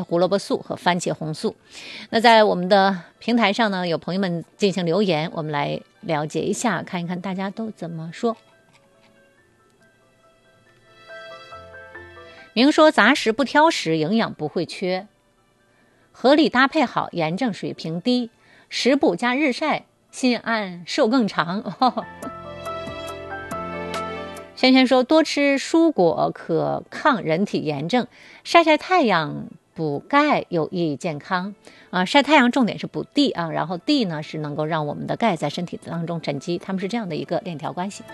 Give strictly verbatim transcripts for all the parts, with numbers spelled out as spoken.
胡萝卜素和番茄红素。那在我们的平台上呢，有朋友们进行留言，我们来了解一下，看一看大家都怎么说。明说杂食不挑食，营养不会缺，合理搭配好，炎症水平低，食补加日晒，心安寿更长。哦轩轩说，多吃蔬果可抗人体炎症，晒晒太阳补钙有益健康啊。晒太阳重点是补 D 啊，然后 D 呢是能够让我们的钙在身体当中沉积，它们是这样的一个链条关系。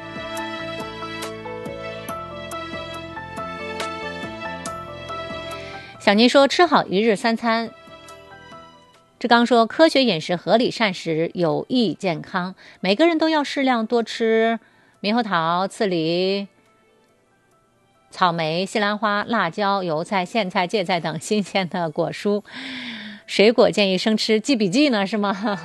小妮说，吃好一日三餐。志刚说，科学饮食合理膳食有益健康，每个人都要适量多吃猕猴桃、刺梨、草莓、西兰花、辣椒、油菜、苋菜、芥菜等新鲜的果蔬，水果建议生吃。记笔记呢是吗？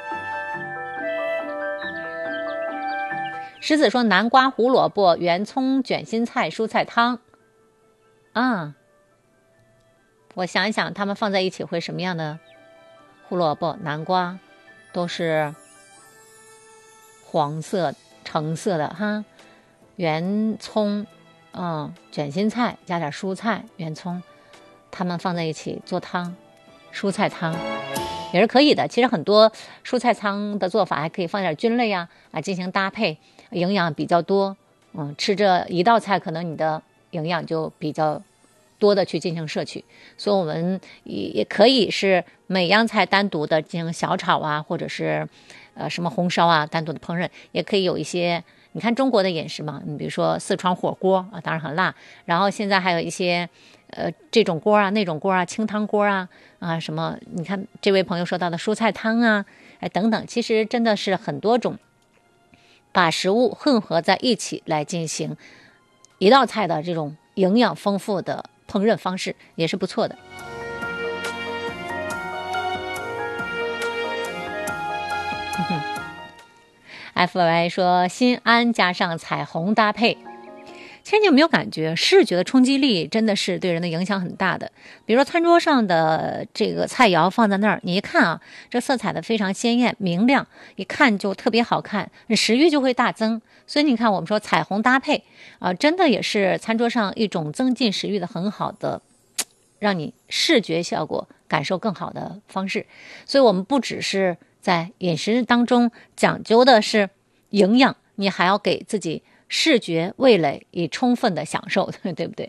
石子说，南瓜、胡萝卜、圆葱、卷心菜蔬菜汤啊，我想一想它们放在一起会什么样的？胡萝卜、南瓜都是黄色橙色的哈，圆葱嗯，卷心菜加点蔬菜、圆葱，它们放在一起做汤，蔬菜汤也是可以的。其实很多蔬菜汤的做法还可以放点菌类呀啊进行搭配，营养比较多。嗯，吃这一道菜，可能你的营养就比较多的去进行摄取。所以我们也也可以是每样菜单独的进行小炒啊，或者是呃什么红烧啊，单独的烹饪，也可以有一些。你看中国的饮食嘛，你比如说四川火锅啊，当然很辣，然后现在还有一些呃这种锅啊、那种锅啊、清汤锅啊啊什么，你看这位朋友说到的蔬菜汤啊，哎等等，其实真的是很多种，把食物混合在一起来进行一道菜的这种营养丰富的烹饪方式，也是不错的。F Y 说，心安加上彩虹搭配。其实你有没有感觉视觉的冲击力真的是对人的影响很大的？比如说餐桌上的这个菜肴放在那儿，你一看啊，这色彩的非常鲜艳明亮，一看就特别好看，你食欲就会大增。所以你看我们说彩虹搭配啊、呃，真的也是餐桌上一种增进食欲的很好的让你视觉效果感受更好的方式。所以我们不只是在饮食当中讲究的是营养，你还要给自己视觉味蕾以充分的享受，对不对？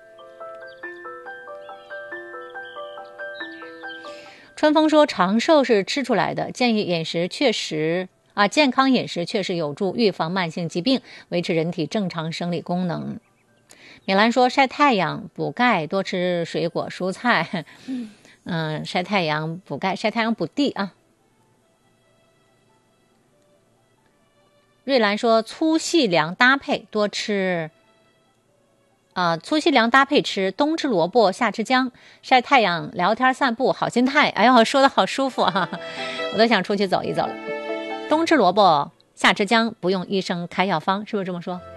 春风说，长寿是吃出来的，建议饮食确实啊，健康饮食确实有助预防慢性疾病，维持人体正常生理功能。米兰说，晒太阳补钙，多吃水果蔬菜。嗯，晒太阳补钙，晒太阳补地啊。瑞兰说，粗细粮搭配，多吃啊、呃，粗细粮搭配吃，冬吃萝卜，夏吃姜，晒太阳，聊天散步，好心态。哎呦，说的好舒服啊，我都想出去走一走了。冬吃萝卜，夏吃姜，不用医生开药方，是不是这么说？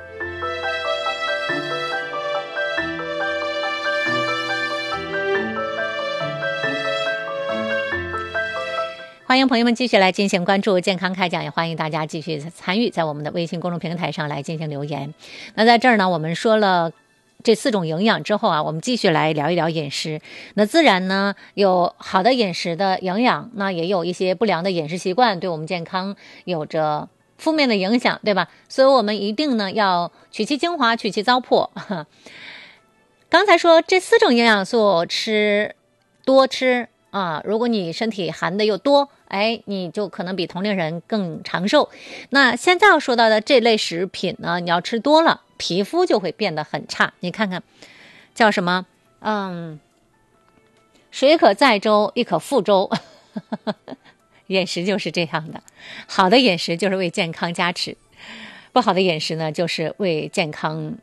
欢迎朋友们继续来进行关注健康开讲，也欢迎大家继续参与在我们的微信公众平台上来进行留言。那在这儿呢，我们说了这四种营养之后啊，我们继续来聊一聊饮食。那自然呢，有好的饮食的营养，那也有一些不良的饮食习惯对我们健康有着负面的影响，对吧？所以我们一定呢要取其精华，去其糟粕。刚才说这四种营养素吃多吃啊，如果你身体含的又多，哎，你就可能比同龄人更长寿。那现在要说到的这类食品呢，你要吃多了，皮肤就会变得很差。你看看，叫什么？嗯，水可载舟，亦可覆舟。饮食就是这样的，好的饮食就是为健康加持，不好的饮食呢，就是为健康，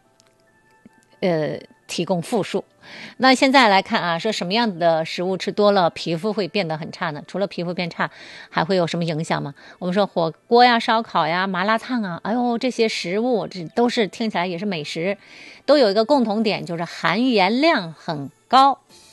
呃。提供负数。那现在来看啊，说什么样的食物吃多了皮肤会变得很差呢？除了皮肤变差，还会有什么影响吗？我们说火锅呀、烧烤呀、麻辣烫啊，哎呦，这些食物这都是听起来也是美食，都有一个共同点，就是含盐量很高